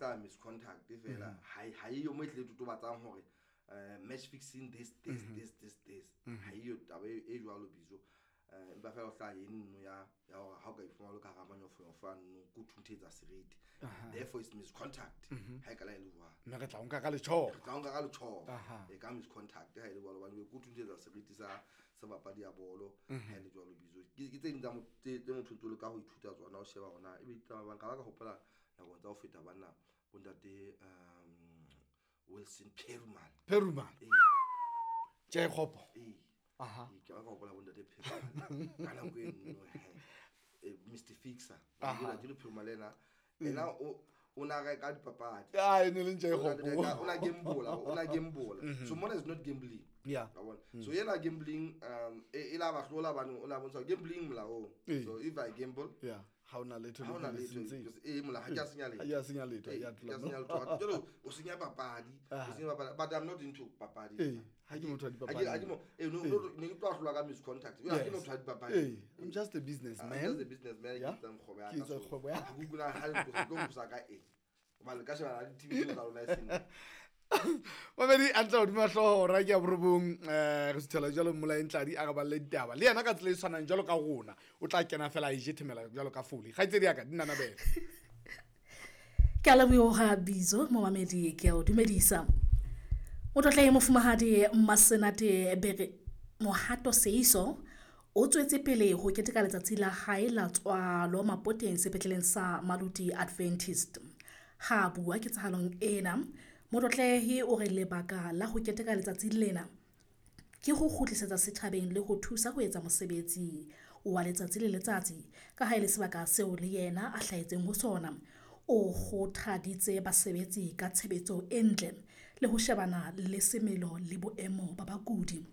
ka miscontact fela ha iyo mo itle totobatsang hore match fixing this ha iyo taba e jwalo bizo ba fela hla yeno ya ha ka ifuma lo ka ramanyo for fan go thunthetsa seriti therefore is miscontact ha ka la ile bua nna re tla nka ka letšhogo e ka miscontact ha ile bua ba go thunthetsa seriti sa bapadi ya bolo ha ile jwalo bizo ke tse ntsa mo thuto le ka go ithuta tsona o sheba ona e be taba ba ka hopola ya go tsa o feta bana bondate Wilson Perumal tše khopo ke ga go bola bondate Perumal kana go eno Mr Fixer ke le Perumalena ena o na ga ka dipapadi e ne le tše khopo ona gamble so money is not gambling so yena gambling e la ba hlola bana o la bontsha gambling molao so if I gamble ha ona letho mola ha ke senya letho jalo o senya papadi but I'm not into papadi ha ke motho a dipapadi no ne ke tlo hlola ka miscontact ha ke motho a dipapadi I'm just a businessman ke tsa kgwebo ya ka go ha le go sa ka ba le ka sheba di TV ka rona sena Mamedi antla o dimahlo ra ke a borobong re sithela jalo mola entladi a ga ba le ditaba le yana ka tsele tshwanang jalo ka gona o tla kena fela e jethemela jalo ka fuli ga itse di aka dinana bele ka la bo ha bizo mo mamedi ke o dumedisa o tla mo fumahadi masenate bere mohato seiso o tswetse pele go keteka letsatsi la hae la tswalo mapoteng sepetleleng sa Maluti Adventist ha bua ke tsahalong ena Modotlehi o re lebaka la go keteka letsatsi lena ke go khutlisetsa sethabeng le go thusa go etsa mosebetsi wa letsatsi le letsatsi ka ha ile sebaka seo le yena a hlaetseng ho sona o go thaditse basebetsi ka tshebetso entle le ho shebana le semelo le boemo ba bakudi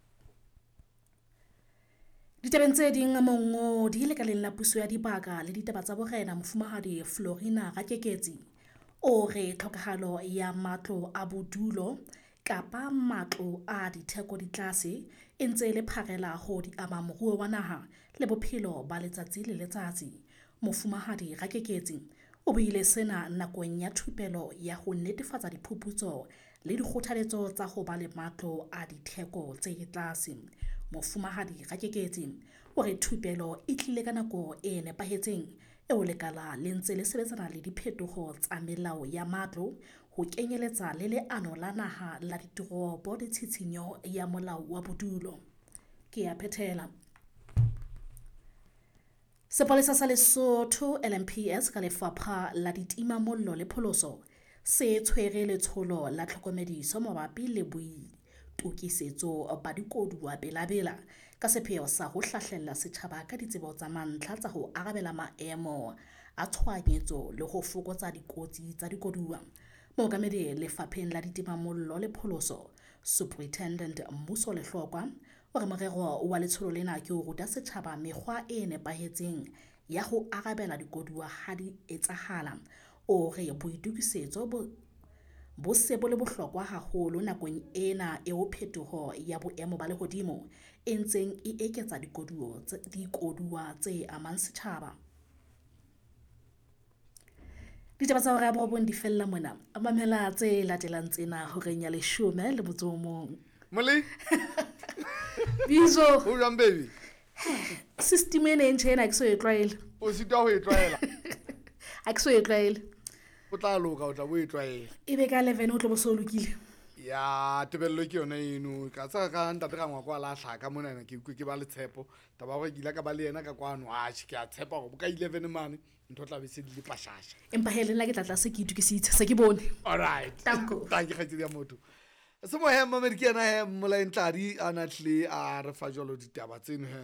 Ditabeng tse ding mongo di ile ka leng la puso ya dibaka le ditaba tsa borena mofumahadi Florina Rakeketsi o re tlhokahalo ya matlo a bodulo kapa matlo a ditheko di tlase e ntse le pharela ho di ama moruo wa naha le bophelo ba letsatsi le letsatsi mofumahadi Rakeketsi o buile sena nakong ya thupelo ya ho netefatsa diphuputso le dikgothaletso tsa go ba le matlo a ditheko tse tlase mofumahadi Rakeketsi o re thupelo e tlile ka nako e nepahetseng e o lekala le ntse le sebetsana le diphetogo tsa melao ya matlo ho kenyeletsa le leano la naha la ditoropo le tshitshinyo ya molao wa bodulo ke a phethela Sepolesa sa Lesotho LMPS ka lefapha la ditima mollo le pholoso se tshwere letsholo la tlhokomediso mabapi le boitokisetso ba dikoduwa belabela ka sepheo sa ho hlahlella setjhaba ka ditsebo tsa mantlha tsa ho arabela maemo a tshwanyetso le ho fokotsa dikotsi tsa dikoduwa Mookamedi lefapheng la ditima mollo le pholoso Superintendent Mmuso Lehlokwa o re morero wa letsholo lena ke ho ruta setjhaba mekgwa e nepahetseng ya ho arabela dikoduwa ha di etsahala o re boitokisetso bo se bo le bohlokwa haholo nakong ena e ho phetoho ya boemo ba lehodimo e ntseng e eketsa dikoduwa tse amang setjhaba Ditaba tsa hore bo di fella mona mamela tse latelang tsena ho renya leshome le botsomong Mole Bizo o jam baby system ene nchena ke so e tloela o sitwa ho e tloela a ke so e tloela o tla loka o tla bo e tloela e be ka 11 o tlo bo so lokile ya tebello ke yona eno ka tsa ka ntate ga ngwa kwa la hlaka mona ke ba le tshepo taba go gila ka ba le yena ka kwano a ke a tshepa go ka 11 mane ntho tla be se di le pashasha empa hele nna ke tla se ke itukisitse se ke bone all right tanko tanki khatsi ya motho se mo hema americana he mola entladi ana tle a re fa jolo ditaba tseno he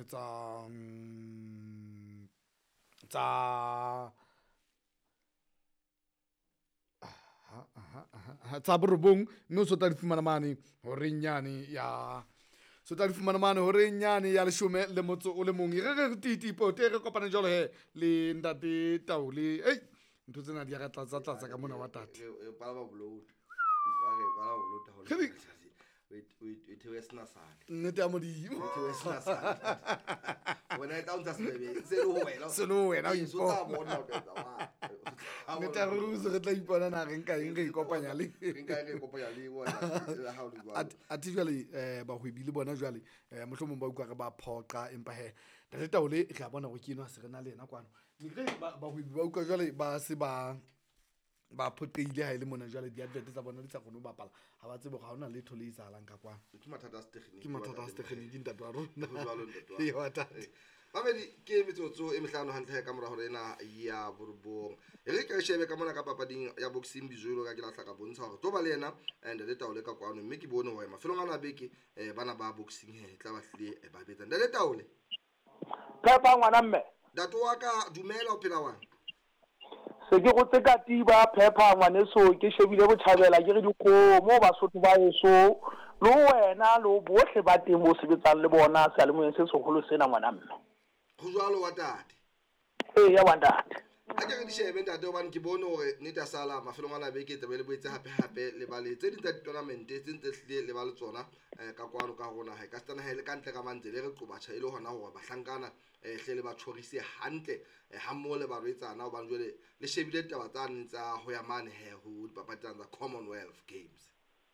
tsa borobong no so ta di fumana mane hore nyane ya so ta di fumana mane hore nyane ya leshome le motso o le mong re titipo te re kopana jolo he le ndate tauli ntho tsena di ya tlatsa ka mona wa tate we thewe sena sale nnete ya modimo we thewe sena sale wena ta untsa sebebe se lo wena se lo wena o so ta bona o tsa wa nnete ya gore se re tla ipona na re nka eng re ikopanya le re kopanya le wona ha o le jwalo ati jwale ba hwebile bona jwale mohlomong ba ukwa re ba phoqa empa he re taole re a bona go kinwa se rena le ena kwano le ba hwebi ba ukwa jwale ba se ba phoqeile ha ile mona jwale di-advert tsa bona di sa kgone ho bapala ha ba tsebe go ha ona letho le isalang ka kwana ke mathata a ke mathata a stekgeniki ntate wa rona jwalo ntate Ee, wa tate. babedi ke metsotso e mehlano hantle ka mora hore ena ya borobong re ka shebe ka mona ka papading ya boxing bizulo ka ke lahla ka bontsha hore to ba le yena and le taole ka kwano mme ke bone hore mafelong ana beke bana ba boxing he tla ba hlile ba betsa le taole Phepa ngwana mme dato wa ka dumela o phela wang se ke go tseka tiba Phepa ngwaneso ke shebile bothabela ke re dikomo basotho ba eso lo wena lo bohle ba teng bo sebetsang le bona sa le moeng se segolo sena ngwana mme go jwalo wa tate ya wandate a ke re di shebe ntate hobane ke bone hore neta sala mafelong ana beke tebe le boetse hape le ba le tse di tsa di-tournament tse ntse hlile le ba le tsona ka kwano ka rona ha ka stana hele ka ntle ka mantse le re qobatjha ile hona hore bahlankana hle le ba tshwarise hantle ha mo le ba rwetsana hobane jwale le shebile taba tsa ntsa ho ya mane he ho dipapatang tsa Commonwealth Games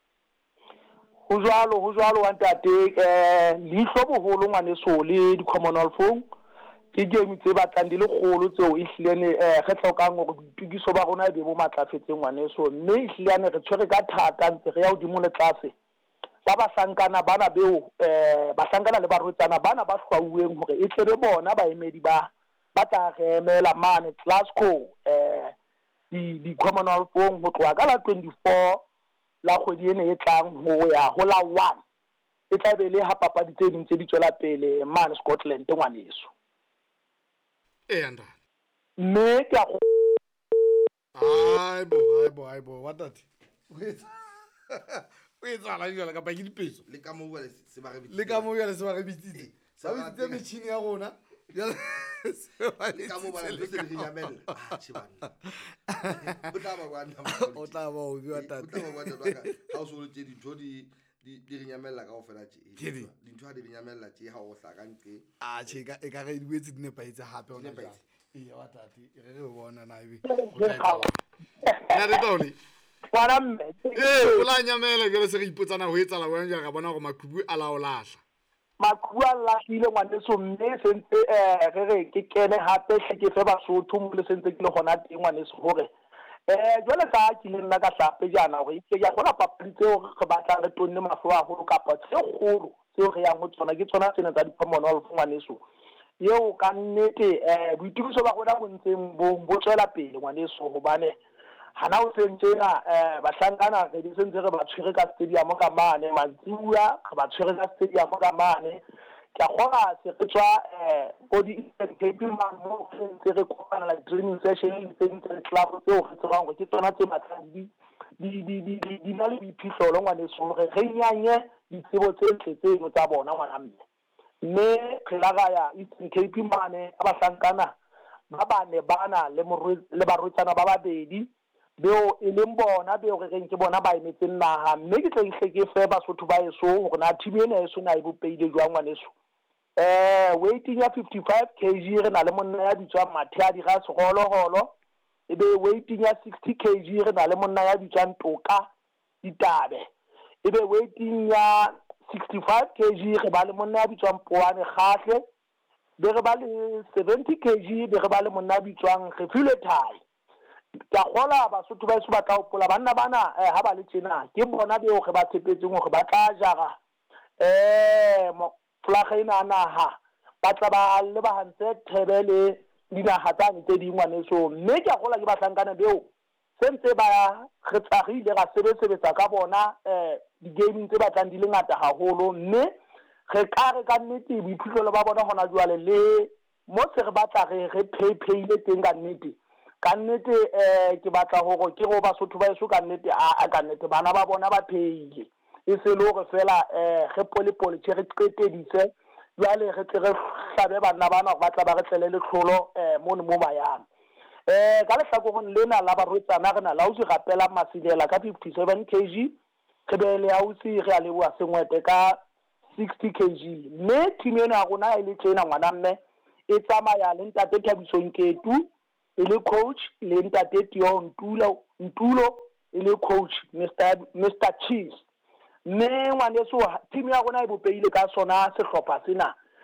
ho jwalo wa ntate leihlo boholo ngwaneso le di-Commonwealth ke game tse batlang di le kgolo tseo e hlilene re tlhokang gore boitukiso ba rona e be bo matlafetseng ngwaneso mme e hlilane re tshwere ka thata ntse re ya hodimo le tlase ba bahlankana bana beo bahlankana le barwetsana bana ba hlwauweng hore e tlebe bona baemedi ba tla re emela mane Glasgow di-Commonwealth ho tloha ka la 24 la kgwedi ene e tlang ho ya ho la 1 e tla be le ha papadi tse ding tse di tswela pele mane Scotland ngwaneso anda mme ke a aibo wa tate o etsala jwale ka ke dipeso le ka mo bua se ba re le ka mo jwale se ba re bitsitse sa bitsitse metšhini ya rona le ka mo ba le se di nyamela tshibana o tla ba o bua tate ha o so le tse dintho di re nyamela ka ofela tje dintho ha di re nyamela tje ha o hlaka ntle tjhe e ka re di boetse di nepaetse hape ona jwale iya wa tate re re bona na ebe na re taole Para mme o la nyamela jwale se re ipotsana ho etsala bona ja ga bona gore maqhubu a la o lahla maqhubu a lahlile ngwaneso mme sentse re re ke kene hape hle ke fe basotho mo le sentse ke le gona teng ngwaneso hore jwale ka ke le nna ka hlape jana gore ke ya gona papadi tseo re batla re tonne mafo a holo kapa tse kgolo tseo re yang ho tsona ke tsona tsena tsa di-Commonwealth ngwaneso yeo ka nnete boitukiso ba rona bo ntseng bo tswela pele ngwaneso hobane hana o sentsena bahlankana re di sentse re ba tshwere ka stadium ka mane mantsibuya re ba tshwere ka stadium ka mane ke gona se re tswa go di-Eastern Cape mo sentse re kopana la training session tse ntse club tseo re tsebang go ke tsona tse matladi di na le boiphihlelo ngwaneso re re nyanye ditsebo tse ntle tseno tsa bona ngwana mme re la ga ya Eastern Cape mane ba bahlankana ba bane bana le barwetsana ba babedi beo e leng bona beo re reng ke bona ba emetseng naha mme ke tla ihle ke fe basotho ba eso gore na thibi ena eso na e bopeile jwang ngwaneso weighting ya 55 kg re na le monna ya bitswang Mathe a dira segoloholo ebe weighting ya 60 kg re na le monna ya bitswang Toka Ditabe ebe weighting ya 65 kg re ba le monna ya bitswang Poane Kgahle be re ba le 70 kg be re ba le monna ya bitswang Refile Thai ka gola basotho ba se ba tla opola banna bana ha ba le tsena ke bona beo ge ba tshepetseng gore ba tla jara flaga ena naha ba tla ba le ba hantse thebele dinaga tsane tse dingwaneso mme ke gola ke bahlankana beo sentse ba re tsagile ga sebetsa ka bona di-gaming tse batlang di le ngata haholo mme re ka re ka nnete boiphihlelo ba bona gona jwale le mo se re batla re payile teng ka nnete ke batla gore ke go basotho ba eso ka nnete ka nnete bana ba bona ba pheile e se le gore fela ge polepole tše re qeteditse jwale re tle re hlabe banna bana go batla ba re tlele letlholo mono mo bayang ka lehlakoreng lena la barwetsana re na la o se rapela Masilela ka 57 kg re be le ausi re a leboa Sengwete ka 60 kg mme team ena ya rona e le tsena ngwana mme e tsamaya le ntate Thabiso Nketu e le coach le ntate Tio Ntulo e le coach Mr Cheese mme ngwaneso team ya rona e bopeile ka sona sehlopha sena